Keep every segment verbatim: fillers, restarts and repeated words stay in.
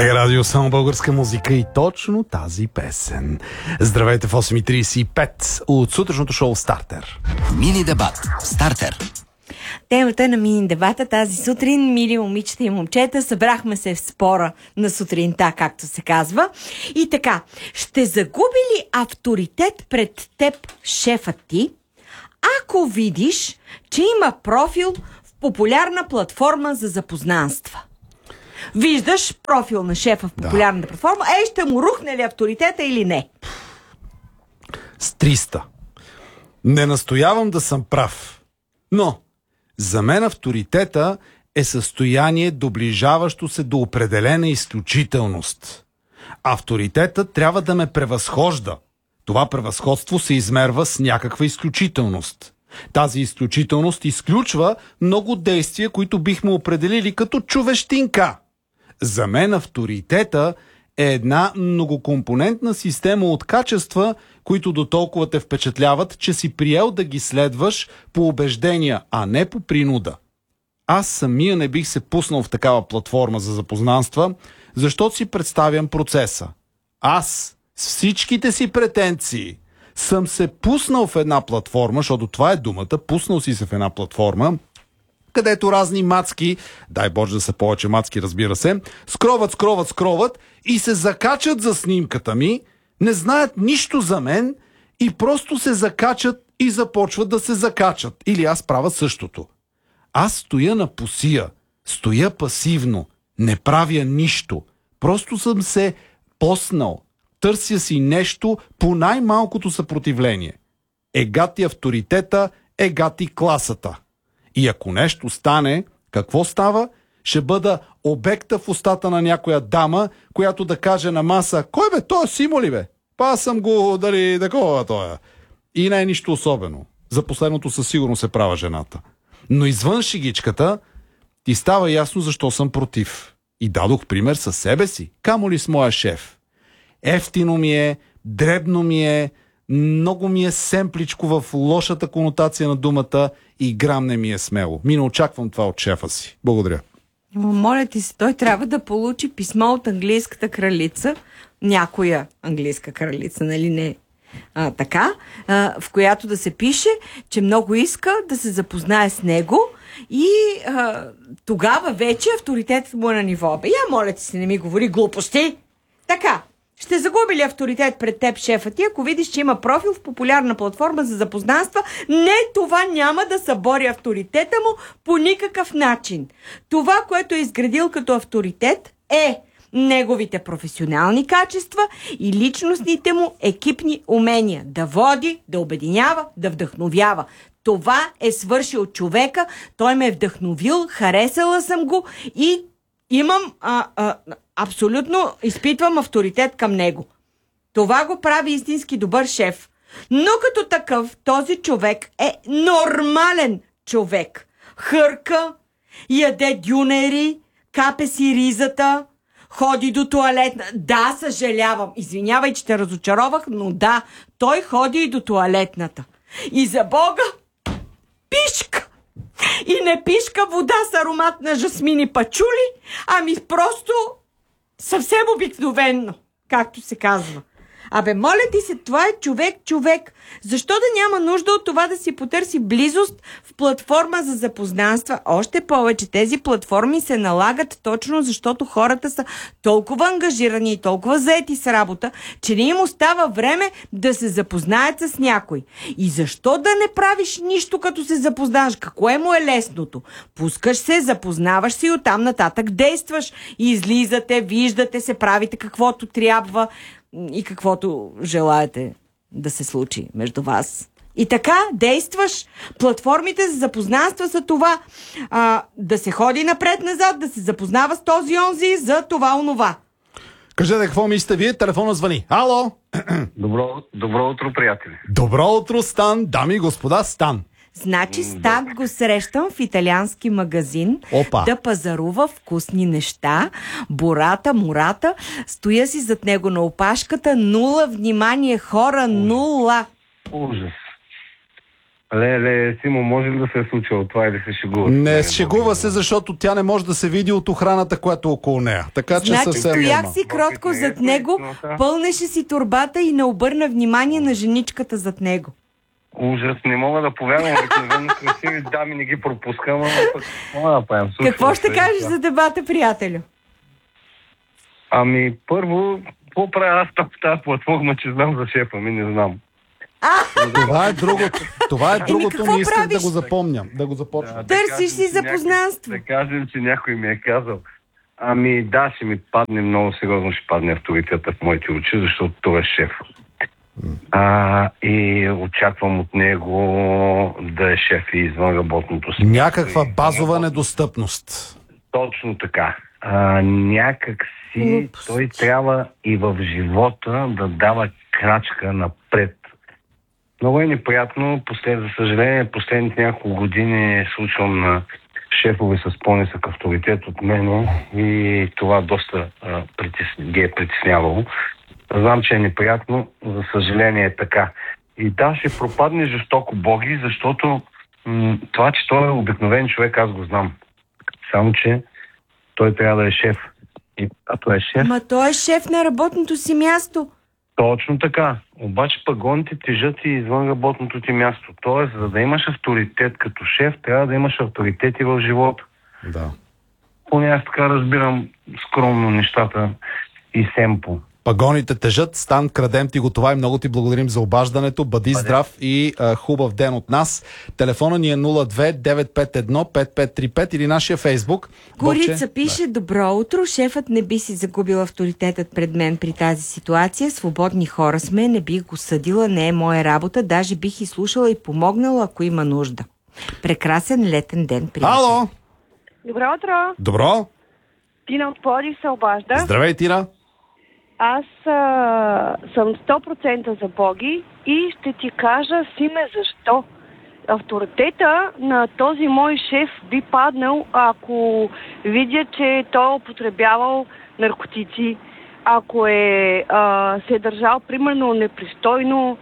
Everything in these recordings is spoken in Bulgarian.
БГ Радио, само българска музика и точно тази песен. Здравейте в осем и тридесет и пет от сутрешното шоу Стартер. Мини дебат Стартер. Темата на мини дебата тази сутрин, мили момичета и момчета, събрахме се в спора на сутринта, както се казва. И така, ще загуби ли авторитет пред теб шефът ти, ако видиш, че има профил в популярна платформа за запознанства? Виждаш профил на шефа в популярната да. платформа, ей, ще му рухне ли авторитета или не? С триста. Не настоявам да съм прав, но за мен авторитета е състояние, доближаващо се до определена изключителност. Авторитетът трябва да ме превъзхожда. Това превъзходство се измерва с някаква изключителност. Тази изключителност изключва много действия, които бихме определили като човещинка. За мен авторитета е една многокомпонентна система от качества, които до толкова те впечатляват, че си приел да ги следваш по убеждения, а не по принуда. Аз самия не бих се пуснал в такава платформа за запознанства, защото си представям процеса. Аз с всичките си претенции съм се пуснал в една платформа, защото това е думата, пуснал си се в една платформа, където разни мацки, дай Боже да са повече мацки, разбира се, скроват, скроват, скроват и се закачат за снимката ми, не знаят нищо за мен и просто се закачат и започват да се закачат. Или аз правя същото. Аз стоя на пусия, стоя пасивно, не правя нищо. Просто съм се поснал, търся си нещо по най-малкото съпротивление. Ега ти авторитета, ега ти класата. И ако нещо стане, какво става? Ще бъда обекта в устата на някоя дама, която да каже на маса: кой бе, той Симо ли бе? Па съм го, дали, такова той. И не е нищо особено. За последното със сигурност се права жената. Но извън шегичката ти става ясно защо съм против. И дадох пример със себе си, камо ли с моя шеф. Ефтино ми е, дребно ми е, много ми е семпличко в лошата конотация на думата и грам не ми е смело. Ми не очаквам това от шефа си. Благодаря. Моля ти се, той трябва да получи писмо от английската кралица, някоя английска кралица, нали не а, така, а, в която да се пише, че много иска да се запознае с него и а, тогава вече авторитетът му е на ниво. Бе, я моля ти се, не ми говори глупости. Така. Ще загуби ли авторитет пред теб шефа ти, ако видиш, че има профил в популярна платформа за запознанства? Не, това няма да събори авторитета му по никакъв начин. Това, което е изградил като авторитет, е неговите професионални качества и личностните му екипни умения. Да води, да обединява, да вдъхновява. Това е свършил човека, той ме е вдъхновил, харесала съм го и имам... А, а, абсолютно изпитвам авторитет към него. Това го прави истински добър шеф. Но като такъв, този човек е нормален човек. Хърка, яде дюнери, капе си ризата, ходи до туалетна. Да, съжалявам. Извинявай, че те разочаровах, но да, той ходи и до туалетната. И за Бога, пишка! И не пишка вода с аромат на жасмини пачули, ами просто съвсем обикновенно, както се казва. Абе, моля ти се, това е човек, човек. Защо да няма нужда от това да си потърси близост в платформа за запознанства? Още повече, тези платформи се налагат точно защото хората са толкова ангажирани и толкова заети с работа, че не им остава време да се запознаят с някой. И защо да не правиш нищо като се запознаш? Какво е му е лесното? Пускаш се, запознаваш се и оттам нататък действаш. Излизате, виждате се, правите каквото трябва и каквото желаете да се случи между вас. И така действаш. Платформите за запознанства са това. А, да се ходи напред-назад, да се запознава с този онзи за това онова. Кажете какво мислите вие, телефона звъни. Ало! Добро, добро утро, приятели. Добро утро, Стан. Дами и господа, Стан. Значи Стан го срещам в италиански магазин. Опа. Да пазарува вкусни неща. Бората, мората. Стоя си зад него на опашката. Нула внимание, хора, нула. Ужас. Леле, Симо, може ли да се е случило това или се шегува? Не, шегува се, защото тя не може да се види от охраната, която е около нея. Така че Значи съвсем стоях нормално. си кротко Опит не е зад него, истината. пълнеше си турбата и не обърна внимание на женичката зад него. Ужас, не мога да повярвам, обикновено красиви дами не ги пропускам, ама пък какво да направим? Случва Какво ще се. кажеш за дебата, приятелю? Ами, първо, какво правя аз там в тази платформа, че знам за шефа ми, не знам. Това е другото. Това е другото, какво не исках да правиш? го запомня. Да го започна. Да Търсиш кажем, си че запознанство. Някой, да кажем, че някой ми е казал. Ами да, ще ми падне много сериозно, ще падне авторитета в моите очи, защото той е шеф. А, и очаквам от него да е шеф и извън работното си. Някаква базова недостъпност. Точно така. А, някак си Упс. той трябва и в живота да дава крачка напред. Много е неприятно, послед, за съжаление, последните няколко години е случвам на шефове с по-нисък авторитет от мен и това доста а, притис... ги е притеснявало. Знам, че е неприятно, за съжаление е така. И да, ще пропадне жестоко Боги, защото м- това, че той е обикновен човек, аз го знам. Само, че той трябва да е шеф. И когато е шеф, Ма той е шеф на работното си място. точно така. Обаче пагоните тежат и извън работното ти място. Тоест, за да имаш авторитет като шеф, трябва да имаш авторитет и в живота. Да. Поне аз така разбирам скромно нещата и семпо. Пагоните тежат, Стан, крадем ти го това и много ти благодарим за обаждането. Бъди здрав и а, хубав ден от нас. Телефона ни е нула две девет пет едно пет пет три пет или нашия Фейсбук. Горица Бобче, пише: добро утро, шефът не би си загубил авторитетът пред мен при тази ситуация. Свободни хора сме, не бих го съдила, не е моя работа, даже бих изслушала и помогнала, ако има нужда. Прекрасен летен ден, приятели. Ало! Добро утро! Добро! Тина от Пловдив се обажда. Здравей, Тина! Аз а, съм сто процента за Боги и ще ти кажа, Симе, защо. Авторитета на този мой шеф би паднал, ако видя, че той е употребявал наркотици, ако е а, се е държал примерно непристойно,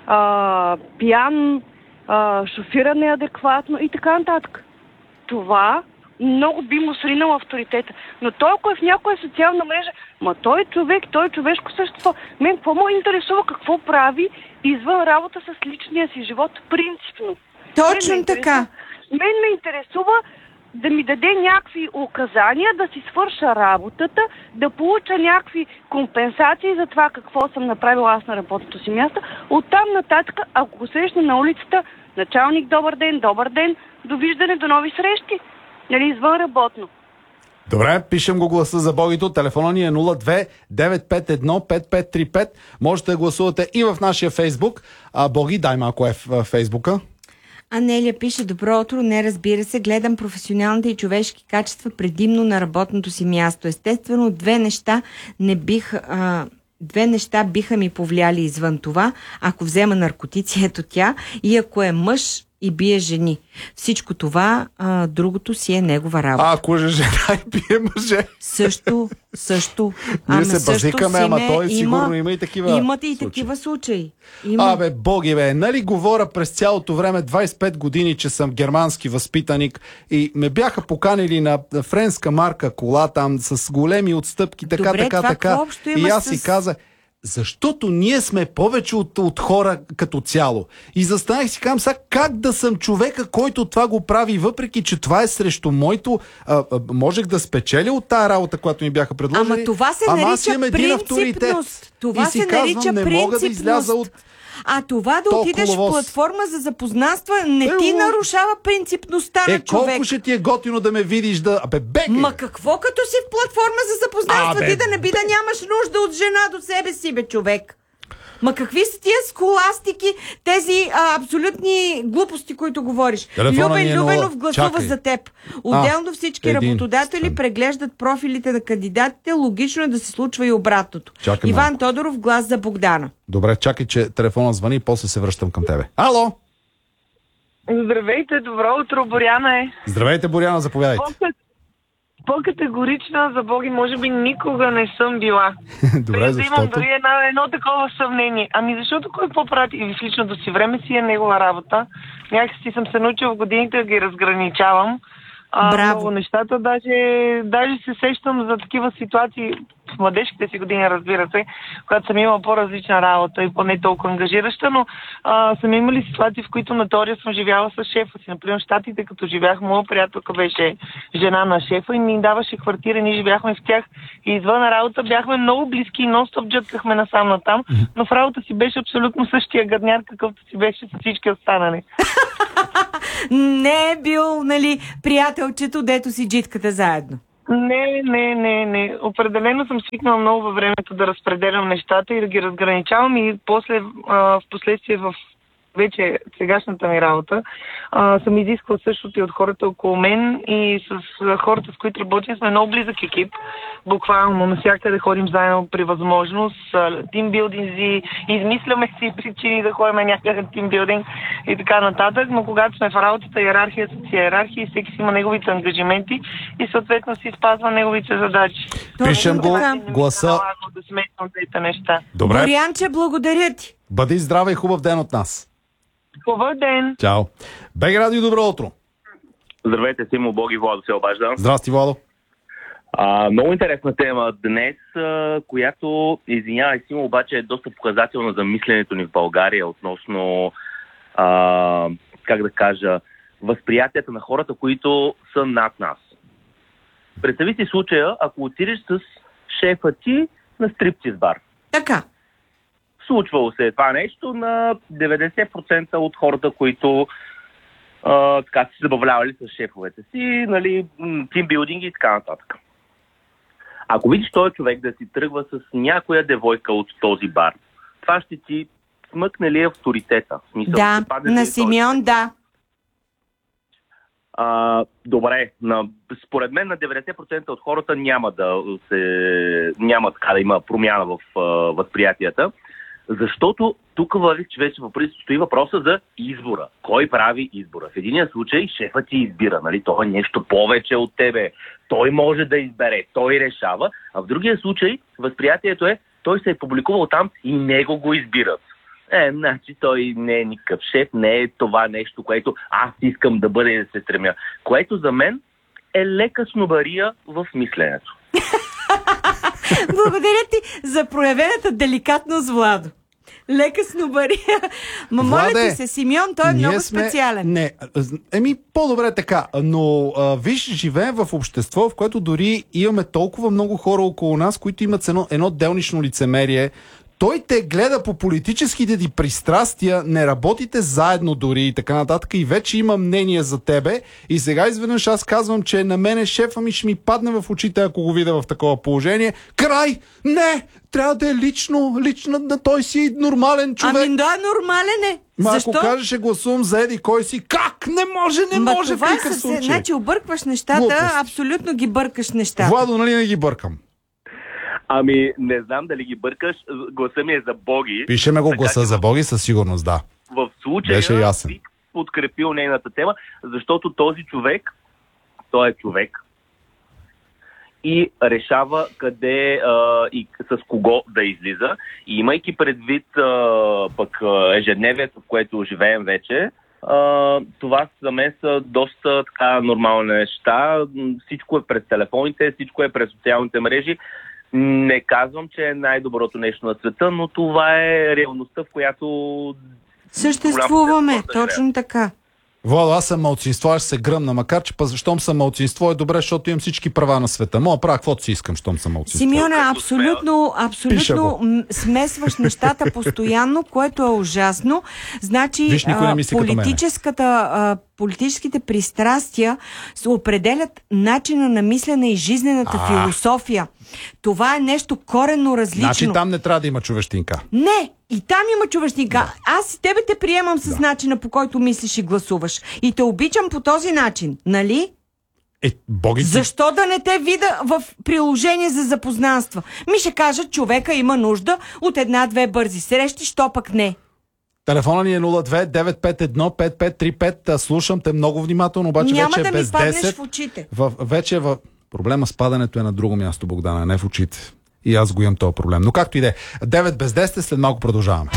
а, пиян, а, шофира неадекватно и така нататък. Това много би му сринал авторитета. Но той, ако е в някоя социална мрежа, ма той е човек, той е човешко същество. Мен какво му интересува какво прави извън работа с личния си живот, принципно. Точно Мен ме така. интересува- Мен ме интересува да ми даде някакви указания, да си свърша работата, да получа някакви компенсации за това какво съм направила аз на работното си място. Оттам нататък, ако го срещна на улицата, началник, добър ден, добър ден, довиждане, до нови срещи. Нали, извън работно. Добре, пишем го гласа за Богито. Телефона ни е нула две девет пет едно пет пет три пет. Можете да гласувате и в нашия Фейсбук. А, Боги, дай малко е в Фейсбука. Анелия пише: добро утро, не, разбира се, гледам професионалните и човешки качества предимно на работното си място. Естествено, две неща не бих... А... Две неща биха ми повлияли извън това, ако взема наркотици, ето тя, и ако е мъж и бие жени. Всичко това, а, другото си е негова работа. А, ако е жена и бие мъже. Също, също. Ние Ами се също, базикаме, ама Симе, той сигурно има и такива Имате и случаи. такива случаи. Има. Абе, Боги, бе, нали говоря през цялото време, двайсет и пет години, че съм германски възпитаник и ме бяха поканили на френска марка кола там с големи отстъпки, така, Добре, така, това така. какво общо има И аз с- си казах, защото ние сме повече от, от хора като цяло. И застанах си казвам, сега как да съм човека, който това го прави, въпреки че това е срещу моето... А, а, можех да спечеля от тая работа, която ми бяха предложили. Ама това се ама аз нарича имам един авторитет. принципност. Това и си се казвам, нарича не мога да изляза принципност. от... А това да то отидеш в коловоз. платформа за запознанства не Е, ти о. нарушава принципността Е, на човек. колко ще ти е готино да ме видиш да... Абе, бекай! Ма какво като си в платформа за запознанства? Абе, Ти да не би да нямаш нужда от жена до себе си, бе, човек. Ма какви са тия схоластики, тези а, абсолютни глупости, които говориш? Телефона ни е Любен нула. Любенов гласува Чакай. за теб. Отделно всички един. работодатели Стан. преглеждат профилите на кандидатите. Логично е да се случва и обратното. Чакай Иван малко. Тодоров, глас за Богдана. Добре, чакай, че телефона звъни и после се връщам към тебе. Ало! Здравейте, добро утро, Боряна е. Здравейте, Боряна, заповядайте. После, по-категорична за Боги може би никога не съм била. Добре, Без да защото? имам дори едно, едно такова съмнение. Ами защото кой по-прати и в личното си време си е негова работа. Някакси съм се научил в годините да ги разграничавам. А, Браво. много нещата. Даже, даже се сещам за такива ситуации в младежките си години, разбира се, когато съм имала по-различна работа и по-не толкова ангажираща, но а, съм имали ситуации, в които на теория съм живяла с шефа си. Например, в Щатите, като живях, моя приятелка беше жена на шефа и ми даваше квартира, ние живяхме в тях и извън работа бяхме много близки и нон-стоп джъткахме насам натам, но в работа си беше абсолютно същия гадняр, какъвто си беше с всички останали. Не е бил, нали, приятелчето, дето си джитката заедно. Не, не, не, не. Определено съм свикнала много във времето да разпределям нещата и да ги разграничавам и после, а, в последствие в вече сегашната ми работа, а, съм изискала същото и от хората около мен и с а, хората, с които работим, сме много близък екип. Буквално навсякъде ходим заедно при възможност, тимбилдинзи, измисляме си причини да ходим някакъв тимбилдинг и така нататък, но когато сме в работата, иерархията си е иерархия и всеки си има неговите ангажименти и съответно си спазва неговите задачи. Пишем го, гласа. Да сметнам тези неща. Добре, Борянче, благодаря ти. бъди здрава и хубав ден от нас. Хубав ден! Чао. БГ Радио, добро утро. Здравейте, Симо, Боги, Владо се обажда. Здрасти, Владо. А, много интересна тема днес, а, която, извинявай, Симо, обаче е доста показателна за мисленето ни в България относно, а, как да кажа, възприятията на хората, които са над нас. Представи си случая, ако отидеш с шефа ти на стриптиз бар. Така. Случвало се е това нещо на деветдесет процента от хората, които а, така си забавлявали с шефовете си, нали, тимбилдинги и така нататък. Ако видиш този човек да си тръгва с някоя девойка от този бар, това ще ти смъкне ли авторитета? В смисъл, Да, ще падне ли на този- Симеон, да. А, добре, на, според мен на деветдесет процента от хората няма да се няма така да има промяна в а, възприятията, защото тук вече стои въпроса за избора. Кой прави избора? В единия случай шефът ти избира, нали? Той е нещо повече от тебе. Той може да избере, той решава, а в другия случай възприятието е, той се е публикувал там и него го избират. Е, значи той не е никакъв шеф, не е това нещо, което аз искам да бъде и да се стремя. Което за мен е лека снобария в мисленето. Благодаря ти за проявената деликатност, Владо. Лека снобария. Ма моля Владе, ти се, Симеон, той е ние много сме- специален. Не, еми по-добре така, но а, виж, живеем в общество, в което дори имаме толкова много хора около нас, които имат едно, едно делнично лицемерие. Той те гледа по политическите ти пристрастия, не работите заедно дори и така нататък и вече има мнение за тебе и сега изведнъж аз казвам, че на мене шефа ми ще ми падне в очите, ако го видя в такова положение. Край! Не! Трябва да е лично, лично на той си нормален човек. Ами да, нормален е. Ма Защо? ако кажеш, ще гласувам за еди кой си, как? Не може, не Ма може в това е никакъв съвсем, случай. значи объркваш нещата, Глупост. абсолютно ги бъркаш нещата. Владо, нали не ги бъркам? Ами, не знам дали ги бъркаш, гласа ми е за Боги. Пишеме го Така гласа че за Боги, със сигурност, да. В случая Беше ясен. бих подкрепил нейната тема, защото този човек, той е човек и решава къде а, и с кого да излиза. И имайки предвид а, пък а, ежедневието, в което живеем вече, а, това за мен са доста така нормални неща. Всичко е през телефоните, всичко е през социалните мрежи. Не казвам, че е най-доброто нещо на света, но това е реалността, в която Съществуваме, голям процент точно така. Владо, аз съм малцинство, аз ще се гръмна, макар че па щом съм малцинство е добре, защото имам всички права на света. Мога да правя каквото си искам, щом съм малцинство. Симеоне, Като абсолютно, Пиша абсолютно го. м, смесваш нещата постоянно, което е ужасно. Значи, Виж, никой не а, мисли като мене. политическата, а, политическите пристрастия се определят начина на мислене и жизнената А. философия. Това е нещо коренно различно. Значи там не трябва да има човещинка. Не, и там има човещинка. Да. Аз и тебе те приемам с Да. начина, по който мислиш и гласуваш. И те обичам по този начин, нали? Е, боги ти. Защо да не те вида в приложение за запознанства? Ми ще кажат, човека има нужда от една-две бързи срещи, що пък не. Телефона ни е нула две девет пет едно пет пет три пет. Слушам те много внимателно, обаче Няма вече да е ми без паднеш десет. в очите. В, вече е в... Проблема с падането е на друго място, Богдана, не в очите. И аз го имам този проблем. Но както и да е. девет без десет, след малко продължаваме.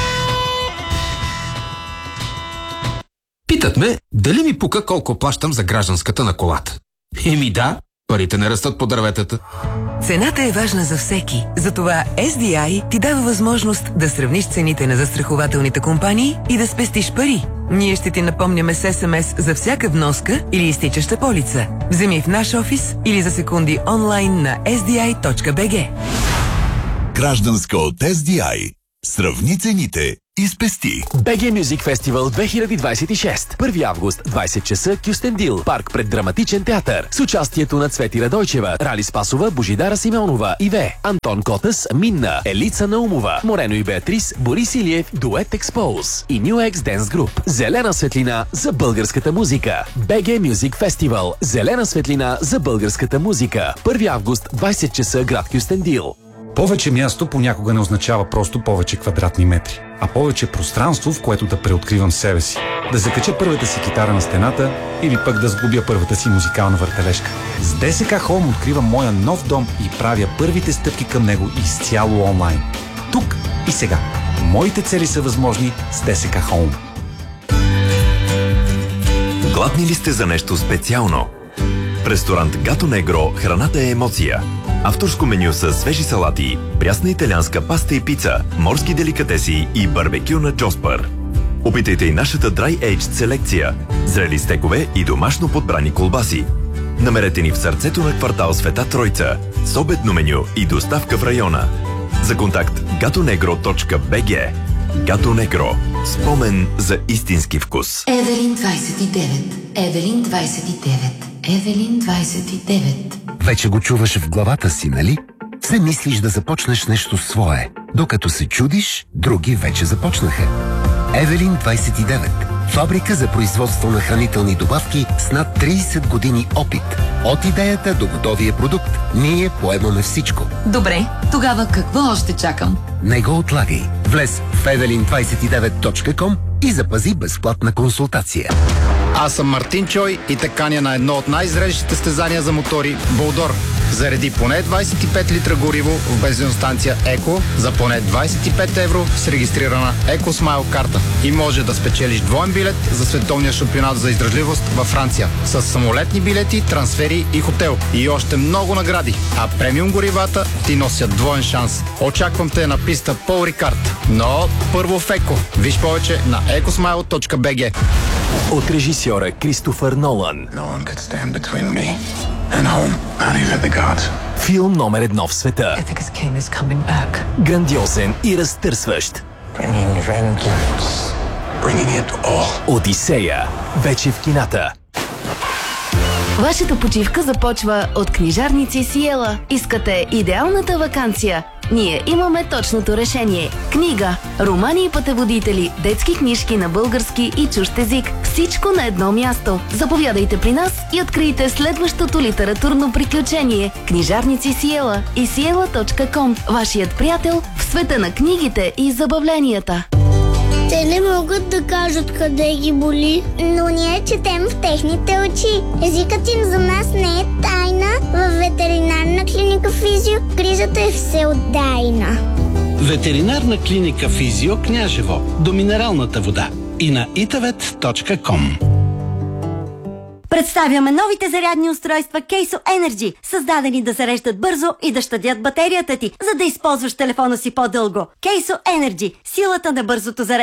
Питат ме, дали ми пука колко плащам за гражданската на колата. Еми да, парите не растат по дърветата. Цената е важна за всеки. Затова Ес Ди Ай ти дава възможност да сравниш цените на застрахователните компании и да спестиш пари. Ние ще ти напомняме с Ес Ем Ес за всяка вноска или изтичаща полица. Вземи в наш офис или за секунди онлайн на ес ди ай точка би джи. Гражданска от Ес Ди Ай. Сравни цените и спести. би джи Music Festival две хиляди двадесет и шест. първи август, двадесет часа, Кюстендил, парк пред Драматичен театър. С участието на Цвети Радойчева, Рали Спасова, Божидара Симеонова, Иве, Антон Котас, Минна, Елица Наумова, Морено и Беатрис, Борис Илиев, Дует Експоуз и New X Dance Group. Зелена светлина за българската музика. би джи Music Festival. Зелена светлина за българската музика. първи август, двадесет часа, град Кюстендил. Повече място понякога не означава просто повече квадратни метри, а повече пространство, в което да преоткривам себе си. Да закача първата си китара на стената или пък да сглобя първата си музикална въртележка. С Ди Ес Ка Home откривам моя нов дом и правя първите стъпки към него изцяло онлайн. Тук и сега. Моите цели са възможни с Ди Ес Ка Home. Гладни ли сте за нещо специално? В ресторант Гато Негро храната е емоция. Авторско меню с свежи салати, прясна италианска паста и пица, морски деликатеси и барбекю на Джоспър. Опитайте и нашата Dry Aged селекция, зрели стекове и домашно подбрани колбаси. Намерете ни в сърцето на квартал Света Тройца, с обедно меню и доставка в района. За контакт gatonegro точка би джи. Гато Негро. Спомен за истински вкус. Евелин двадесет и девет. Евелин двадесет и девет. Евелин двадесет и девет. Вече го чуваш в главата си, нали? Все мислиш да започнеш нещо свое. Докато се чудиш, други вече започнаха. Евелин двадесет и девет. Фабрика за производство на хранителни добавки с над тридесет години опит. От идеята до готовия продукт, ние поемаме всичко. Добре, тогава какво още чакам? Не го отлагай. Влез в евелин двадесет и девет точка ком и запази безплатна консултация. Аз съм Мартин Чой и те каня на едно от най-зрелищите стезания за мотори – Болдор. Зареди поне двадесет и пет литра гориво в бензиностанция Еко за поне двадесет и пет евро с регистрирана Еко Смайл карта. И може да спечелиш двоен билет за световния шампионат за издръжливост във Франция с самолетни билети, трансфери и хотел. И още много награди. А премиум горивата ти носят двоен шанс. Очаквам те на писта Пол Рикард. Но първо в Еко. Виж повече на екосмайл точка би джи. От режисьора Кристофър Нолан. Филм номер едно в света. Грандиозен и разтърсващ. Одисея. Вече в кината. Вашата почивка започва от книжарници Сиела. Искате идеалната ваканция? Ние имаме точното решение. Книга, романи и пътеводители, детски книжки на български и чужд език. Всичко на едно място. Заповядайте при нас и открийте следващото литературно приключение. Книжарници Сиела и сиела точка ком. Вашият приятел в света на книгите и забавленията. Те не могат да кажат къде ги боли, но ние четем в техните очи. Езикът им за нас не е тайна. В ветеринарна клиника Физио грижата е всеотдайна. Ветеринарна клиника Физио Княжево. До минералната вода. И на итавет точка ком. Представяме новите зарядни устройства Кейсо Energy, създадени да зареждат бързо и да щадят батерията ти, за да използваш телефона си по-дълго. Кейсо Energy – силата на бързото зареждане.